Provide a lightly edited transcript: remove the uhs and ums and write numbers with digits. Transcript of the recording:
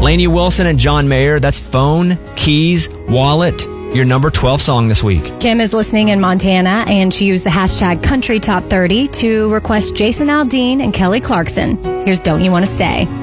Lainey Wilson and John Mayer, that's Phone, Keys, Wallet, your number 12 song this week. Kim is listening in Montana, and she used the hashtag Country Top 30 to request Jason Aldean and Kelly Clarkson. Here's Don't You Want to Stay.